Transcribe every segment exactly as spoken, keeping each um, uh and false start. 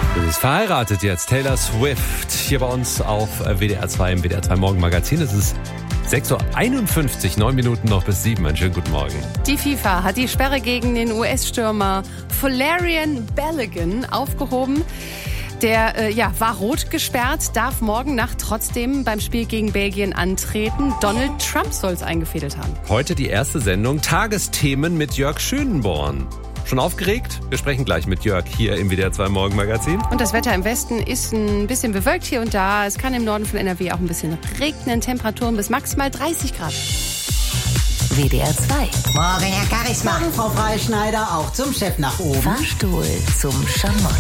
Sie ist verheiratet jetzt, Taylor Swift, hier bei uns auf W D R zwei im W D R zwei Morgenmagazin. Es ist sechs Uhr einundfünfzig, neun Minuten noch bis sieben. Einen schönen guten Morgen. Die FIFA hat die Sperre gegen den U S-Stürmer Folarin Balogun aufgehoben. Der äh, ja, war rot gesperrt, darf morgen Nacht trotzdem beim Spiel gegen Belgien antreten. Donald Trump soll es eingefädelt haben. Heute die erste Sendung Tagesthemen mit Jörg Schönborn. Schon aufgeregt? Wir sprechen gleich mit Jörg hier im W D R zwei Morgenmagazin. Und das Wetter im Westen ist ein bisschen bewölkt hier und da. Es kann im Norden von N R W auch ein bisschen regnen. Temperaturen bis maximal dreißig Grad. W D R zwei. Morgen, Herr Charisma. Morgen, Frau Freischneider, auch zum Chef nach oben. Fahrstuhl zum Schamott.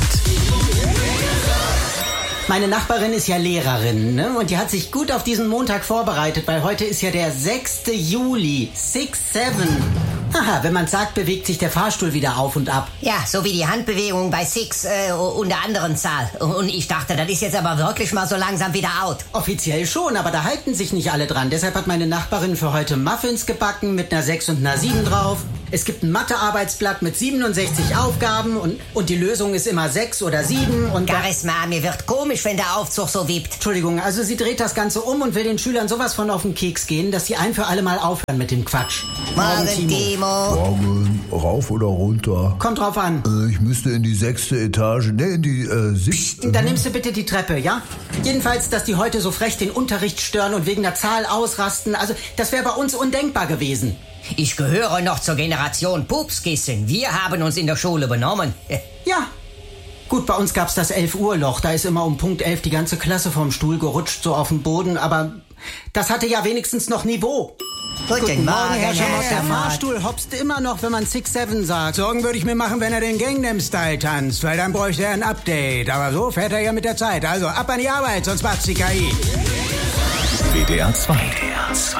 Meine Nachbarin ist ja Lehrerin, ne? Und die hat sich gut auf diesen Montag vorbereitet, weil heute ist ja der sechste Juli. six seven. Aha, wenn man sagt, bewegt sich der Fahrstuhl wieder auf und ab. Ja, so wie die Handbewegung bei Six äh, und der anderen Zahl. Und ich dachte, das ist jetzt aber wirklich mal so langsam wieder out. Offiziell schon, aber da halten sich nicht alle dran. Deshalb hat meine Nachbarin für heute Muffins gebacken mit einer sechs und einer sieben drauf. Es gibt ein Mathearbeitsblatt mit siebenundsechzig Aufgaben und, und die Lösung ist immer sechs oder sieben. Und Charisma, mir wird komisch, wenn der Aufzug so wiebt. Entschuldigung, also sie dreht das Ganze um und will den Schülern sowas von auf den Keks gehen, dass sie ein für alle Mal aufhören mit dem Quatsch. Morgen, Timo. Morgen, rauf oder runter? Kommt drauf an. Äh, ich müsste in die sechste Etage, ne, in die äh, siebte. Dann nimmst du bitte die Treppe, ja? Jedenfalls, dass die heute so frech den Unterricht stören und wegen der Zahl ausrasten, also das wäre bei uns undenkbar gewesen. Ich gehöre noch zur Generation Pupskissen. Wir haben uns in der Schule benommen. Ja. Gut, bei uns gab's das elf Uhr Loch. Da ist immer um Punkt elf die ganze Klasse vom Stuhl gerutscht, so auf den Boden. Aber das hatte ja wenigstens noch Niveau. Guten, Guten Morgen, Herr Schamott. Der Schamott. Fahrstuhl hopst immer noch, wenn man six seven sagt. Sorgen würde ich mir machen, wenn er den Gangnam-Style tanzt, weil dann bräuchte er ein Update. Aber so fährt er ja mit der Zeit. Also ab an die Arbeit, sonst macht's die K I. W D R zwei.